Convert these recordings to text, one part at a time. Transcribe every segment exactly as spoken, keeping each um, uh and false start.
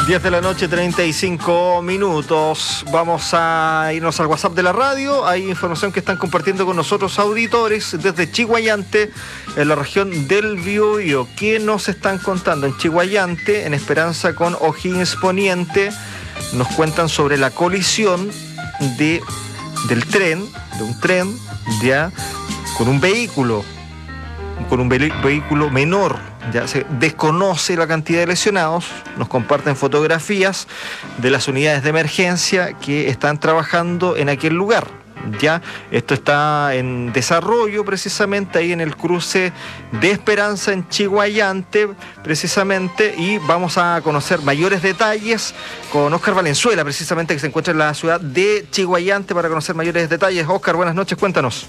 diez de la noche, treinta y cinco minutos. Vamos a irnos al WhatsApp de la radio. Hay información que están compartiendo con nosotros auditores desde Chiguayante, en la región del Biobío. ¿Qué nos están contando? En Chiguayante, en Esperanza con O'Higgins Poniente, nos cuentan sobre la colisión de, del tren, de un tren, ya, con un vehículo, con un ve- vehículo menor. Ya se desconoce la cantidad de lesionados. Nos comparten fotografías de las unidades de emergencia que están trabajando en aquel lugar. Ya esto está en desarrollo, precisamente ahí en el cruce de Esperanza en Chiguayante, precisamente, y vamos a conocer mayores detalles con Óscar Valenzuela, precisamente, que se encuentra en la ciudad de Chiguayante, para conocer mayores detalles. Óscar, buenas noches, cuéntanos.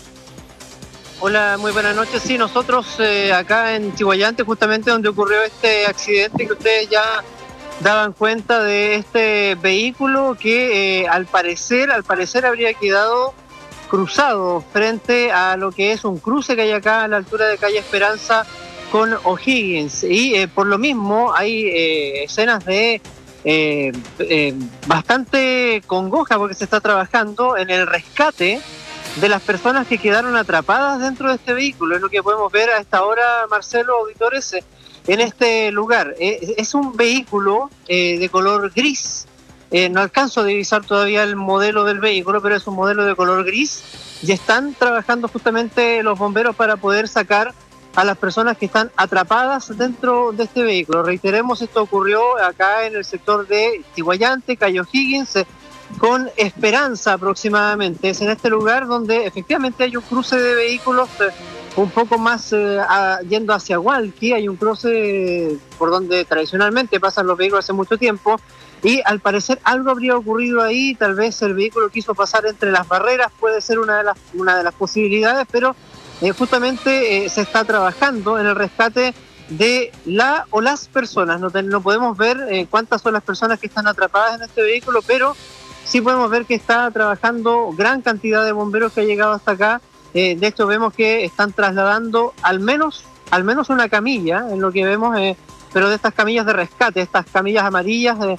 Hola, muy buenas noches. Sí, nosotros eh, acá en Chiguayante, justamente donde ocurrió este accidente, que ustedes ya daban cuenta de este vehículo que eh, al parecer, al parecer habría quedado cruzado frente a lo que es un cruce que hay acá a la altura de calle Esperanza con O'Higgins. Y eh, por lo mismo hay eh, escenas de eh, eh, bastante congoja, porque se está trabajando en el rescate de las personas que quedaron atrapadas dentro de este vehículo. Es lo que podemos ver a esta hora, Marcelo, auditores, en este lugar. Es un vehículo eh, de color gris. Eh, no alcanzo a divisar todavía el modelo del vehículo, pero es un modelo de color gris, y están trabajando justamente los bomberos para poder sacar a las personas que están atrapadas dentro de este vehículo. Reiteremos, esto ocurrió acá en el sector de Chiguayante, calle O'Higgins, eh, con Esperanza aproximadamente. Es en este lugar donde efectivamente hay un cruce de vehículos eh, un poco más eh, a, yendo hacia Hualqui. Hay un cruce por donde tradicionalmente pasan los vehículos hace mucho tiempo, y al parecer algo habría ocurrido ahí. Tal vez el vehículo quiso pasar entre las barreras, puede ser una de las, una de las posibilidades, pero eh, justamente eh, se está trabajando en el rescate de la o las personas. No, te, no podemos ver eh, cuántas son las personas que están atrapadas en este vehículo, pero sí podemos ver que está trabajando gran cantidad de bomberos que ha llegado hasta acá. Eh, de hecho, vemos que están trasladando al menos, al menos una camilla, en lo que vemos, eh, pero de estas camillas de rescate, estas camillas amarillas eh,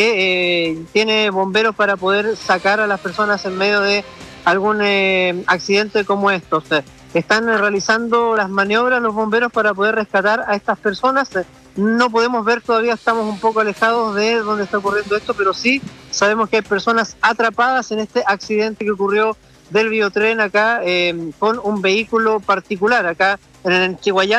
que eh, tiene bomberos para poder sacar a las personas en medio de algún eh, accidente como estos. Eh, están eh, realizando las maniobras los bomberos para poder rescatar a estas personas. Eh, No podemos ver todavía, estamos un poco alejados de donde está ocurriendo esto, pero sí sabemos que hay personas atrapadas en este accidente que ocurrió del biotren acá eh, con un vehículo particular acá en el Chiguayante.